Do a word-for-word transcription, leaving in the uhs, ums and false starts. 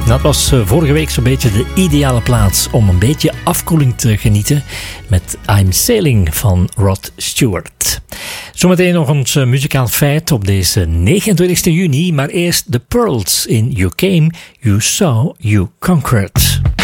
Dat was vorige week zo'n beetje de ideale plaats om een beetje afkoeling te genieten met I'm Sailing van Rod Stewart. Zometeen nog ons muzikaal feit op deze negenentwintigste juni, maar eerst The Pearls in You Came, You Saw, You Conquered.